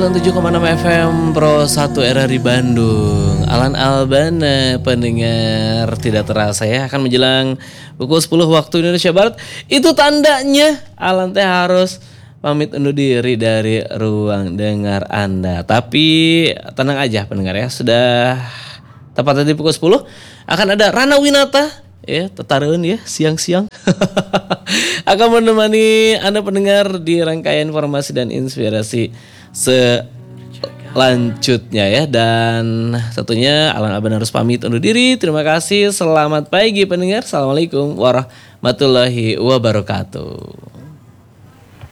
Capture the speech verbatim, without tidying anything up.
sembilan puluh tujuh koma enam F M Pro satu R R I Bandung. Alan Albana pendengar, tidak terasa ya akan menjelang pukul sepuluh waktu Indonesia Barat. Itu tandanya Alan teh harus pamit undur diri dari ruang dengar Anda. Tapi tenang aja pendengar ya, sudah tepat tadi pukul sepuluh akan ada Rana Winata ya, tetareun ya siang-siang akan menemani Anda pendengar di rangkaian informasi dan inspirasi selanjutnya ya. Dan tentunya Alan Aban harus pamit undur diri. Terima kasih, selamat pagi pendengar. Assalamualaikum warahmatullahi wabarakatuh.